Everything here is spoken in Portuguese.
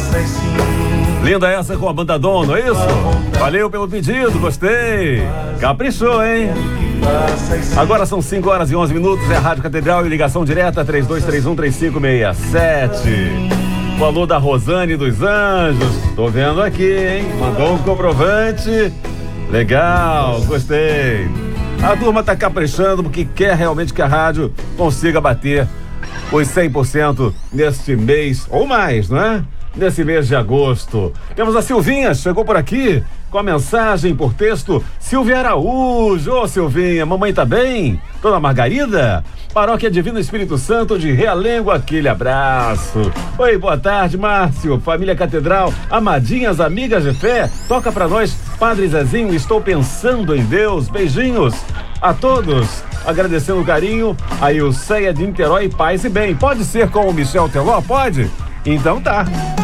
Linda essa com a banda Dom, não é isso? Valeu pelo pedido, gostei. Caprichou, hein? Agora são 5h11, é a Rádio Catedral e ligação direta 3231-3567. O alô da Rosane dos Anjos. Tô vendo aqui, hein? Mandou um comprovante. Legal, gostei. A turma tá caprichando porque quer realmente que a rádio consiga bater os 100% neste mês, ou mais, não é? Nesse mês de agosto. Temos a Silvinha, chegou por aqui com a mensagem por texto. Silvia Araújo. Ô, Silvinha, mamãe tá bem? Dona Margarida? Paróquia Divino Espírito Santo de Realengo, aquele abraço. Oi, boa tarde, Márcio, família Catedral, amadinhas, amigas de fé, toca pra nós, Padre Zezinho, estou pensando em Deus, beijinhos a todos, agradecendo o carinho, a Ilceia de Niterói, paz e bem. Pode ser com o Michel Teló? Pode? Então tá.